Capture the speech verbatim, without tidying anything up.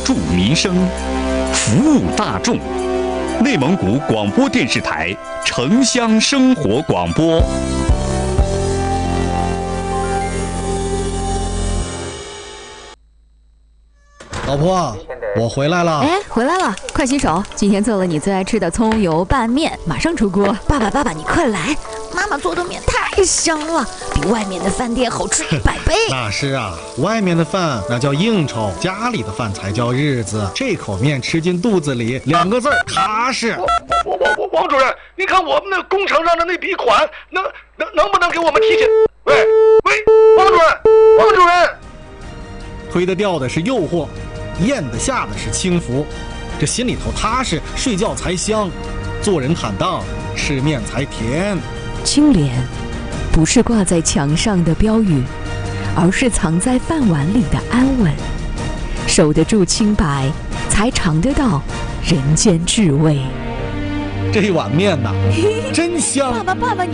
助民生，服务大众。内蒙古广播电视台城乡生活广播。 老婆，我回来了。 哎，回来了，快洗手！今天做了你最爱吃的葱油拌面，马上出锅。爸爸，爸爸，你快来！妈妈做的面太香了，比外面的饭店好吃一百倍。 那是啊，外面的饭那叫应酬，家里的饭才叫日子。这口面吃进肚子里，两个字儿踏实。 我我我王主任，你看我们那工程上的那笔款，能能能不能给我们提前？喂喂，王主任，王主任， 推得掉的是诱惑，咽得下的是轻浮，这心里头踏实，睡觉才香，做人坦荡，吃面才甜。 清廉不是挂在墙上的标语，而是藏在饭碗里的安稳。守得住清白，才尝得到人间至味。 这一碗面呐，真香！ 爸爸，爸爸，你